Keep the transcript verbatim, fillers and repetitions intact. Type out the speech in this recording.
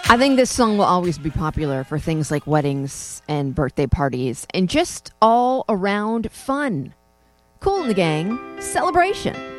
I think this song will always be popular for things like weddings and birthday parties and just all around fun. Kool and the Gang, Celebration.